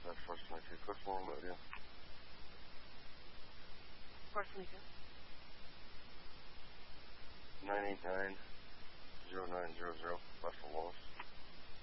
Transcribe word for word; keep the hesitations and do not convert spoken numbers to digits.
That's first twenty-two. First one, what do you? First twenty-two. nine eight nine, zero nine zero zero. West of Wallace.